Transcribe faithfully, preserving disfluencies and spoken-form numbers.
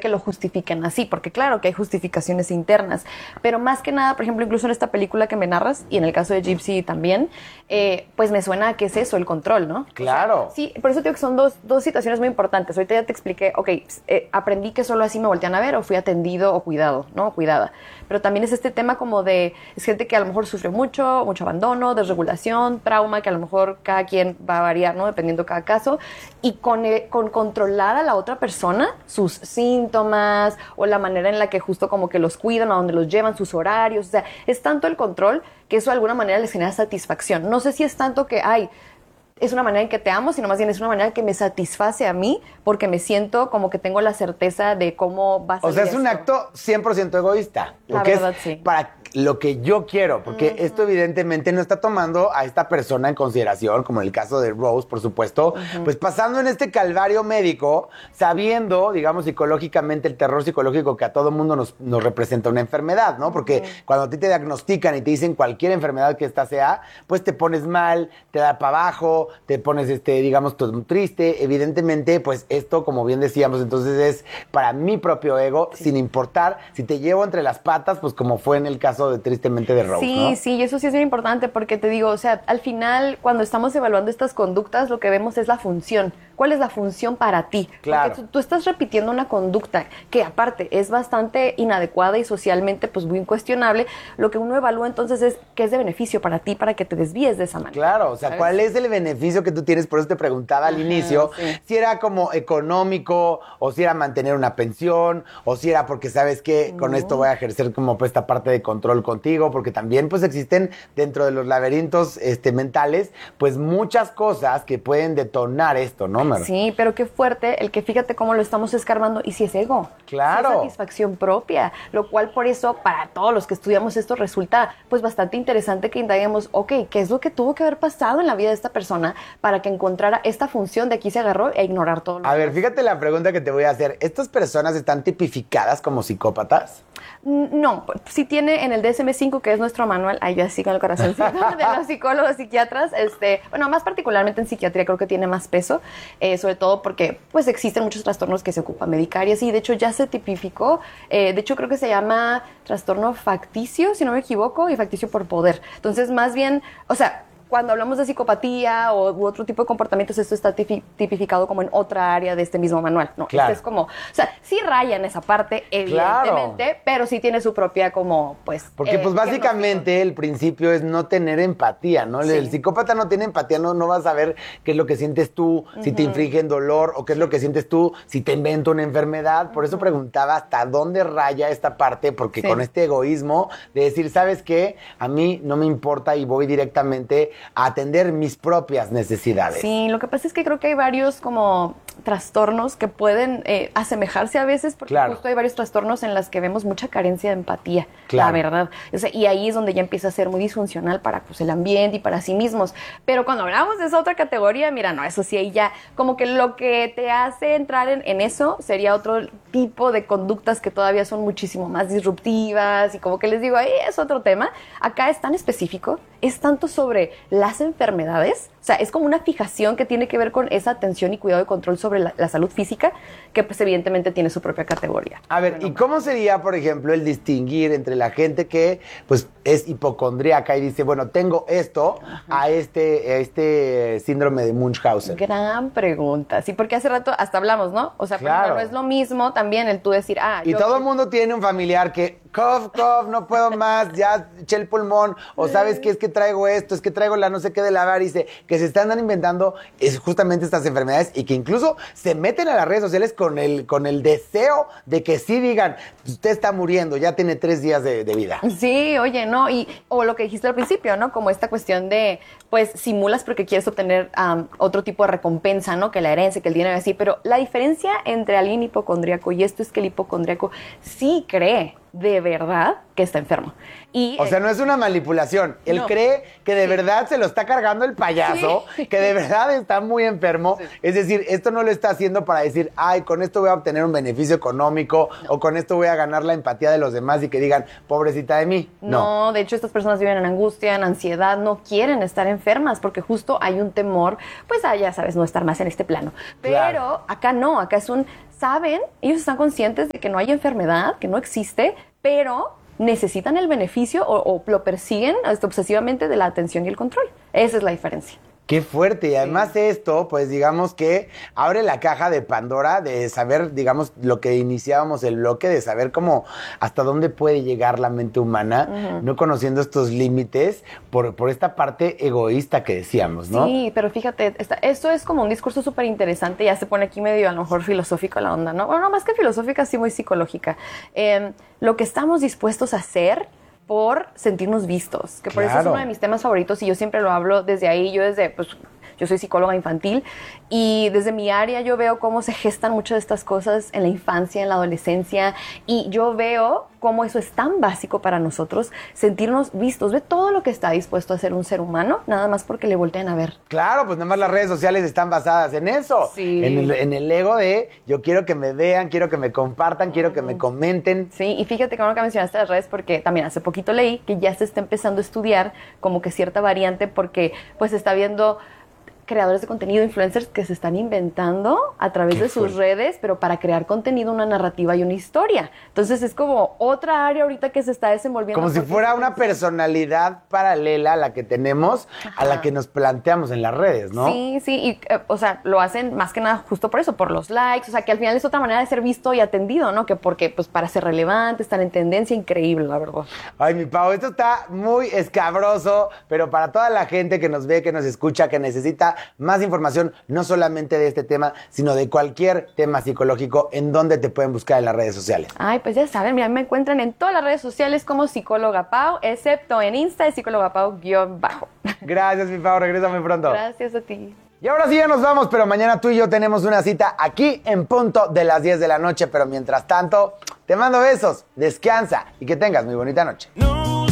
que lo justifiquen así, porque claro que hay justificaciones internas, pero más que nada, por ejemplo, incluso en esta película que me narras, y en el caso de Gypsy también, eh, pues me suena a que es eso, el control, ¿no? Claro. O sea, sí, por eso digo que son dos, dos situaciones muy importantes. Ahorita ya te expliqué, ok, eh, aprendí que solo así me voltean a ver, o fui atendido o cuidado, ¿no? O cuidada. Pero también es este tema como de, es gente que a lo mejor sufre mucho, mucho abandono, desregulación, trauma, que a lo mejor cada quien va a variar, ¿no? Dependiendo cada caso, y con, eh, con controlar a la otra persona, sus síntomas, o la manera en la que justo como que los cuidan, a donde los llevan, sus horarios, o sea, es tanto el control que eso de alguna manera les genera satisfacción. No sé si es tanto que, ay, es una manera en que te amo, sino más bien es una manera que me satisface a mí porque me siento como que tengo la certeza de cómo va a ser. O sea, es un acto cien por ciento egoísta. La verdad, es sí. Para lo que yo quiero, porque uh-huh. esto evidentemente no está tomando a esta persona en consideración, como en el caso de Rose, por supuesto, uh-huh. pues pasando en este calvario médico, sabiendo, digamos, psicológicamente, el terror psicológico que a todo mundo nos, nos representa una enfermedad, ¿no? Porque uh-huh. cuando a ti te diagnostican y te dicen cualquier enfermedad que esta sea, pues te pones mal, te da para abajo, te pones, este, digamos, todo triste. Evidentemente, pues esto, como bien decíamos, entonces es para mi propio ego, sí. sin importar si te llevo entre las patas, pues como fue en el caso de tristemente de Rose, sí, ¿no? Sí, y eso sí es bien importante porque te digo, o sea, al final cuando estamos evaluando estas conductas lo que vemos es la función. ¿Cuál es la función para ti? Claro. Porque tú, tú estás repitiendo una conducta que aparte es bastante inadecuada y socialmente pues muy incuestionable. Lo que uno evalúa entonces es qué es de beneficio para ti para que te desvíes de esa manera. Claro, o sea, ¿sabes? ¿Cuál es el beneficio que tú tienes? Por eso te preguntaba al Ajá, inicio sí. si era como económico o si era mantener una pensión o si era porque sabes que no. con esto voy a ejercer como pues esta parte de control contigo, porque también pues existen dentro de los laberintos este, mentales pues muchas cosas que pueden detonar esto, ¿no? Mer? Sí, pero qué fuerte el que fíjate cómo lo estamos escarbando y si es ego. Claro. Si es satisfacción propia, lo cual por eso para todos los que estudiamos esto resulta pues bastante interesante que indaguemos, ok, ¿qué es lo que tuvo que haber pasado en la vida de esta persona para que encontrara esta función de aquí se agarró e ignorar todo lo A demás? ver, fíjate la pregunta que te voy a hacer. ¿Estas personas están tipificadas como psicópatas? No, sí tiene en el D S M cinco, que es nuestro manual, ahí ya sí con el corazoncito, de los psicólogos, psiquiatras, este, bueno, más particularmente en psiquiatría creo que tiene más peso, eh, sobre todo porque pues existen muchos trastornos que se ocupan medicar y así, de hecho ya se tipificó, eh, de hecho creo que se llama trastorno facticio, si no me equivoco, y facticio por poder. Entonces, más bien, o sea, cuando hablamos de psicopatía o u otro tipo de comportamientos, esto está tipificado como en otra área de este mismo manual. No, claro. Este es como, o sea, sí raya en esa parte, evidentemente, claro. pero sí tiene su propia como, pues... Porque, eh, pues, básicamente el principio es no tener empatía, ¿no? Sí. El psicópata no tiene empatía, no, no vas a saber qué es lo que sientes tú, uh-huh. si te infligen dolor, o qué es lo que sientes tú, si te invento una enfermedad. Por eso uh-huh. preguntaba hasta dónde raya esta parte, porque sí. con este egoísmo de decir, ¿sabes qué? A mí no me importa y voy directamente a atender mis propias necesidades. Sí, lo que pasa es que creo que hay varios como trastornos que pueden eh, asemejarse a veces, porque claro. justo hay varios trastornos en los que vemos mucha carencia de empatía, claro. la verdad. O sea, y ahí es donde ya empieza a ser muy disfuncional para pues, el ambiente y para sí mismos. Pero cuando hablamos de esa otra categoría, mira, no, eso sí, ahí ya como que lo que te hace entrar en, en eso sería otro tipo de conductas que todavía son muchísimo más disruptivas y como que les digo, ahí es otro tema. Acá es tan específico, es tanto sobre las enfermedades, o sea, es como una fijación que tiene que ver con esa atención y cuidado y control sobre la, la salud física, que pues evidentemente tiene su propia categoría. A ver, bueno, ¿y cómo sería, por ejemplo, el distinguir entre la gente que pues es hipocondríaca y dice, bueno, tengo esto, Ajá. a este, a este síndrome de Munchausen? Gran pregunta, sí, porque hace rato hasta hablamos, ¿no? O sea, claro. no es lo mismo también el tú decir, ah... Y yo todo soy... el mundo tiene un familiar que, cough, cough, no puedo más, ya eché el pulmón, o sabes qué es que traigo esto, es que traigo la no sé qué de la varice, que se están inventando es justamente estas enfermedades y que incluso se meten a las redes sociales con el, con el deseo de que sí digan, usted está muriendo, ya tiene tres días de, de vida. Sí, oye, no, y o lo que dijiste al principio, ¿no? Como esta cuestión de, pues, simulas porque quieres obtener um, otro tipo de recompensa, ¿no? Que la herencia, que el dinero y así, pero la diferencia entre alguien hipocondríaco y esto es que el hipocondríaco sí cree de verdad que está enfermo. Y, o sea, no es una manipulación. Él no. cree que de sí. verdad se lo está cargando el payaso, sí. que de verdad está muy enfermo. Sí. Es decir, esto no lo está haciendo para decir, ay, con esto voy a obtener un beneficio económico no. o con esto voy a ganar la empatía de los demás y que digan, pobrecita de mí. No, no, de hecho, estas personas viven en angustia, en ansiedad, no quieren estar enfermas porque justo hay un temor, pues, a, ya sabes, no estar más en este plano. Pero claro. acá no, acá es un... saben, ellos están conscientes de que no hay enfermedad, que no existe, pero necesitan el beneficio o, o lo persiguen hasta obsesivamente de la atención y el control. Esa es la diferencia. Qué fuerte. Y además sí. esto, pues digamos que abre la caja de Pandora de saber, digamos, lo que iniciábamos el bloque, de saber cómo hasta dónde puede llegar la mente humana, uh-huh. no conociendo estos límites por, por esta parte egoísta que decíamos, ¿no? Sí, pero fíjate, esta, esto es como un discurso súper interesante, ya se pone aquí medio a lo mejor filosófico la onda, ¿no? Bueno, no, más que filosófica, sí muy psicológica. Eh, lo que estamos dispuestos a hacer por sentirnos vistos, que por claro. eso es uno de mis temas favoritos y yo siempre lo hablo desde ahí, yo desde, pues, yo soy psicóloga infantil y desde mi área yo veo cómo se gestan muchas de estas cosas en la infancia, en la adolescencia y yo veo cómo eso es tan básico para nosotros, sentirnos vistos, ve todo lo que está dispuesto a hacer un ser humano, nada más porque le voltean a ver. Claro, pues nada más las redes sociales están basadas en eso, sí. en, el, en el ego de yo quiero que me vean, quiero que me compartan, quiero que me comenten. Sí, y fíjate que bueno que mencionaste las redes porque también hace poquito leí que ya se está empezando a estudiar como que cierta variante porque pues se está viendo creadores de contenido, influencers que se están inventando a través de sus redes, pero para crear contenido, una narrativa y una historia. Entonces es como otra área ahorita que se está desenvolviendo. Como si fuera una personalidad paralela a la que tenemos, Ajá. a la que nos planteamos en las redes, ¿no? Sí, sí, y eh, o sea, lo hacen más que nada justo por eso, por los likes, o sea, que al final es otra manera de ser visto y atendido, ¿no? Que porque, pues, para ser relevante, estar en tendencia, increíble, la verdad. Ay, mi Pau, esto está muy escabroso, pero para toda la gente que nos ve, que nos escucha, que necesita más información, no solamente de este tema, sino de cualquier tema psicológico, ¿en dónde te pueden buscar en las redes sociales? Ay, pues ya saben, mira, me encuentran en todas las redes sociales como Psicóloga Pau, excepto en Insta, es Psicóloga Pau guión bajo. Gracias, mi Pau, regresa muy pronto. Gracias a ti. Y ahora sí ya nos vamos, pero mañana tú y yo tenemos una cita aquí en punto de las diez de la noche, pero mientras tanto, te mando besos, descansa y que tengas muy bonita noche. No.